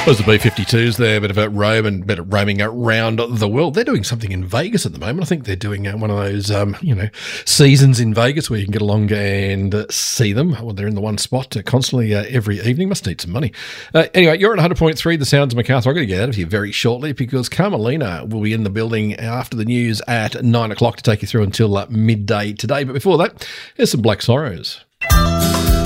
Those are the B-52s there, bit of roaming around the world. They're doing something in Vegas at the moment. I think they're doing one of those, seasons in Vegas where you can get along and see them. Well, they're in the one spot constantly every evening. Must need some money. Anyway, you're at 100.3, The Sounds of Macarthur. I'm going to get out of here very shortly because Carmelina will be in the building after the news at 9 o'clock to take you through until midday today. But before that, here's some Black Sorrows.